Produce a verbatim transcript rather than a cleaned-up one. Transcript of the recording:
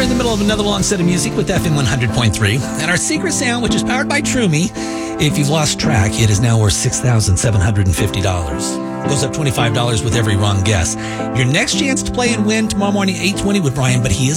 in the middle of another long set of music with F M one hundred point three. And our secret sound, which is powered by TrueMe, if you've lost track, it is now worth six thousand seven hundred fifty dollars. It goes up twenty-five dollars with every wrong guess. Your next chance to play and win tomorrow morning, eight twenty with Brian, but he is